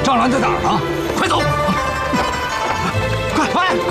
张兰在哪儿呢？快走！快！